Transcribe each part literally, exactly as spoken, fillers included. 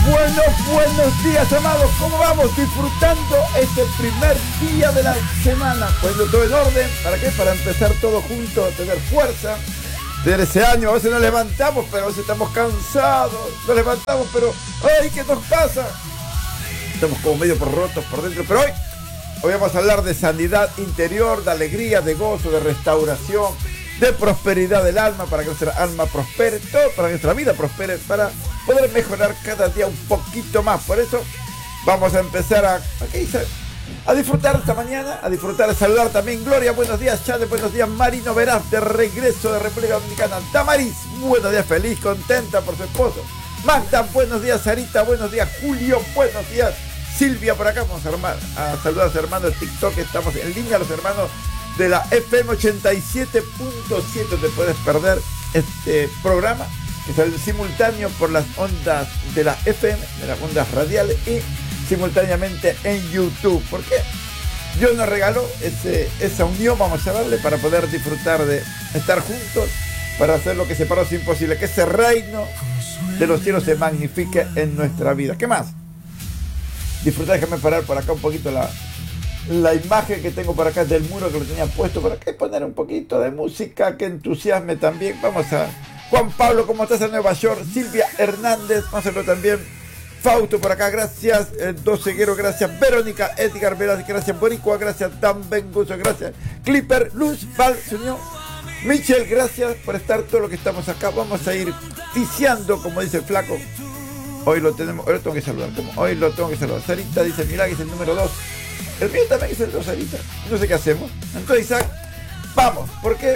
Buenos, buenos días, amados. ¿Cómo vamos? Disfrutando este primer día de la semana. Poniendo todo en orden. ¿Para qué? Para empezar todo juntos, tener fuerza, tener ese ánimo. A veces nos levantamos, pero a veces estamos cansados. Nos levantamos, pero ¡ay! ¿Qué nos pasa? Estamos como medio por rotos por dentro. Pero hoy, hoy vamos a hablar de sanidad interior, de alegría, de gozo, de restauración, de prosperidad del alma, para que nuestra alma prospere, todo para que nuestra vida prospere, para poder mejorar cada día un poquito más. Por eso vamos a empezar a, a, a disfrutar esta mañana, a disfrutar, a saludar también. Gloria, buenos días. Chade, buenos días. Marino Veraz, de regreso de República Dominicana. Damaris, buenos días, feliz, contenta por su esposo. Magda, buenos días. Sarita, buenos días. Julio, buenos días. Silvia, por acá vamos a, armar, a saludar a los hermanos de TikTok. Estamos en línea, los hermanos de la F M ochenta y siete punto siete. Te puedes perder este programa que sale simultáneo por las ondas de la F M, de las ondas radiales, y simultáneamente en YouTube. Porque Dios nos regaló ese, esa unión, vamos a darle, para poder disfrutar de estar juntos, para hacer lo que separó es imposible, que ese reino de los cielos se magnifique en nuestra vida. ¿Qué más? Disfrutar, déjame parar por acá un poquito la, la imagen que tengo por acá del muro que lo tenía puesto. Por acá poner un poquito de música que entusiasme también. Vamos a... Juan Pablo, ¿cómo estás en Nueva York? Silvia Hernández, vamos a hacerlo también. Fausto por acá, gracias. Eh, Dos Seguero, gracias. Verónica, Edgar Veras, gracias. Boricua, gracias. Dan Benguso, gracias. Clipper, Luz, Val, señor. Michelle, gracias por estar todo lo que estamos acá. Vamos a ir ticiando, como dice el flaco. Hoy lo tenemos, hoy lo tengo que saludar. Como hoy lo tengo que saludar. Sarita dice, mirá, que es el número dos. El mío también es el dos, Sarita. No sé qué hacemos. Entonces, Isaac, vamos, porque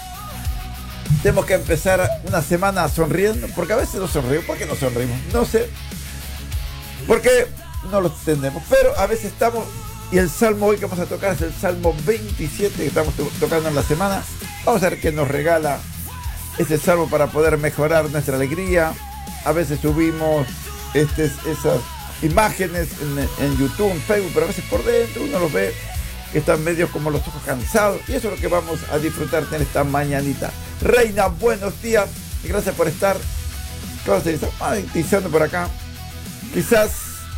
tenemos que empezar una semana sonriendo, porque a veces no sonrío. ¿Por qué no sonrimos? No sé. Porque no lo entendemos. Pero a veces estamos, y el salmo hoy que vamos a tocar es el Salmo veintisiete, que estamos to- tocando en la semana. Vamos a ver qué nos regala ese salmo para poder mejorar nuestra alegría. A veces subimos este, esas imágenes en, en YouTube, en Facebook, pero a veces por dentro uno los ve que están medio como los ojos cansados, y eso es lo que vamos a disfrutar en esta mañanita. Reina, buenos días y gracias por estar. ¿Qué vas a decir? Estamos diciendo por acá. Quizás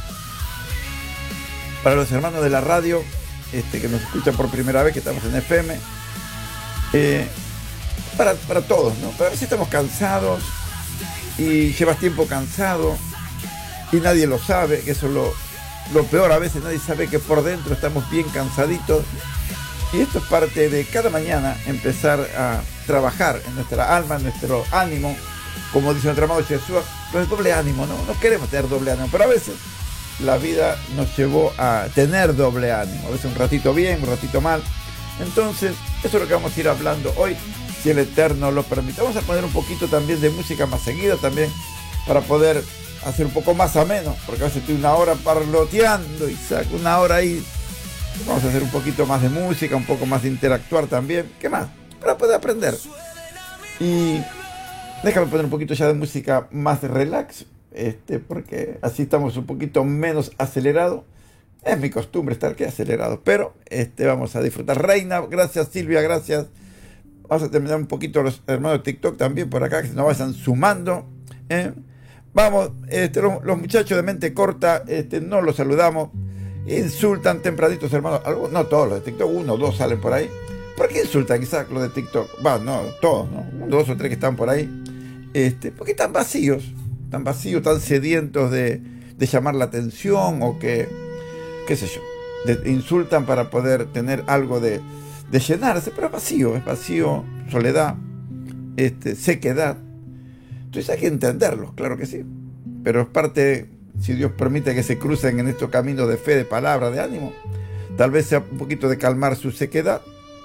para los hermanos de la radio este, que nos escuchan por primera vez, que estamos en F M, eh, para, para todos, ¿no? Pero a veces estamos cansados y llevas tiempo cansado y nadie lo sabe, que eso es lo, lo peor. A veces nadie sabe que por dentro estamos bien cansaditos, y esto es parte de cada mañana empezar a trabajar en nuestra alma, en nuestro ánimo, como dice nuestro amado Jesús, con el doble ánimo, ¿no? No queremos tener doble ánimo, pero a veces la vida nos llevó a tener doble ánimo, a veces un ratito bien, un ratito mal. Entonces, eso es lo que vamos a ir hablando hoy, si el Eterno lo permite. Vamos a poner un poquito también de música más seguida también, para poder hacer un poco más ameno, porque a veces estoy una hora parloteando y saco una hora ahí. Vamos a hacer un poquito más de música, un poco más de interactuar también. ¿Qué más? Para poder aprender. Y déjame poner un poquito ya de música más de relax, este, porque así estamos un poquito menos acelerados. Es mi costumbre estar que acelerado, pero este, vamos a disfrutar. Reina, gracias. Silvia, gracias. Vamos a terminar un poquito los hermanos de TikTok también por acá, que se nos vayan sumando. ¿eh? Vamos, este, los, los muchachos de mente corta, este, no los saludamos. Insultan tempranitos, hermanos. Algunos, no todos los de TikTok, uno o dos salen por ahí. ¿Por qué insultan quizás los de TikTok? Va, no, todos, ¿no? Dos o tres que están por ahí. Este, porque están vacíos, están vacíos, están sedientos de, de llamar la atención, o que, qué sé yo, de, insultan para poder tener algo de, de llenarse, pero es vacío, es vacío, soledad, este, sequedad. Entonces hay que entenderlos, claro que sí. Pero es parte, si Dios permite que se crucen en estos caminos de fe, de palabra, de ánimo, tal vez sea un poquito de calmar su sequedad.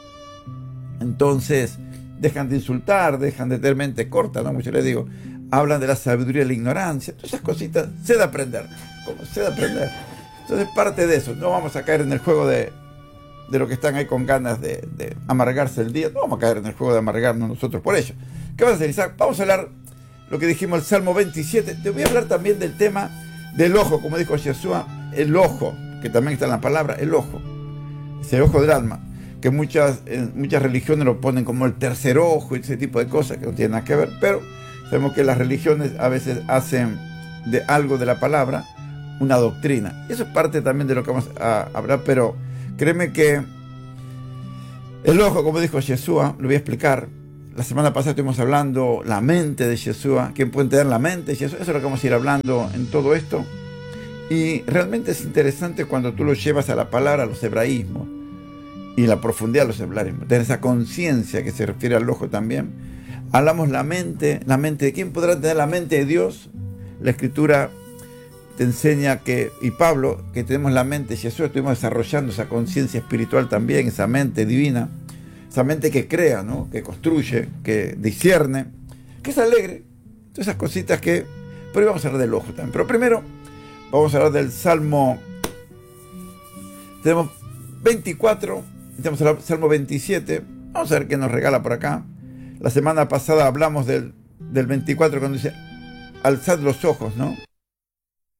Entonces dejan de insultar, dejan de tener mente corta, ¿no? Mucho les digo, hablan de la sabiduría y la ignorancia. Todas esas cositas, sé de aprender, como sé de aprender. Entonces parte de eso, no vamos a caer en el juego de, de lo que están ahí con ganas de, de amargarse el día. No vamos a caer en el juego de amargarnos nosotros por ello. ¿Qué vas a hacer, Isaac? Vamos a hablar lo que dijimos, el Salmo veintisiete. Te voy a hablar también del tema del ojo, como dijo Yeshua, el ojo, que también está en la palabra, el ojo, ese ojo del alma, que muchas, en muchas religiones lo ponen como el tercer ojo y ese tipo de cosas que no tienen nada que ver, pero sabemos que las religiones a veces hacen de algo de la palabra, una doctrina. Y eso es parte también de lo que vamos a hablar, pero créeme que el ojo, como dijo Yeshua, lo voy a explicar. La semana pasada estuvimos hablando la mente de Yeshua, quién puede entender la mente de Yeshua, eso es lo que vamos a ir hablando en todo esto. Y realmente es interesante cuando tú lo llevas a la palabra, a los hebraísmos, y la profundidad de los hebraísmos, tener esa conciencia que se refiere al ojo también. Hablamos la mente, la mente de quién podrá tener la mente de Dios. La Escritura te enseña que, y Pablo, que tenemos la mente de Jesús, estuvimos desarrollando esa conciencia espiritual también, esa mente divina, esa mente que crea, ¿no? Que construye, que discierne, que es alegre, todas esas cositas que... Pero hoy vamos a hablar del ojo también. Pero primero vamos a hablar del Salmo, tenemos veinticuatro, tenemos el Salmo veintisiete, vamos a ver qué nos regala por acá. La semana pasada hablamos del, del veinticuatro cuando dice, alzad los ojos, ¿no?